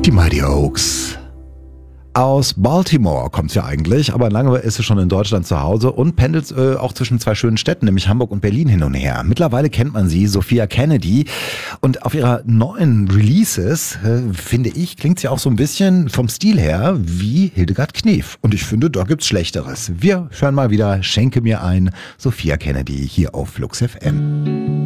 Die Mighty Oaks. Aus Baltimore kommt sie ja eigentlich, aber lange ist sie schon in Deutschland zu Hause und pendelt auch zwischen zwei schönen Städten, nämlich Hamburg und Berlin hin und her. Mittlerweile kennt man sie, Sophia Kennedy. Und auf ihrer neuen Releases, finde ich, klingt sie auch so ein bisschen vom Stil her wie Hildegard Knef. Und ich finde, da gibt's Schlechteres. Wir hören mal wieder Schenke mir ein, Sophia Kennedy hier auf Flux FM.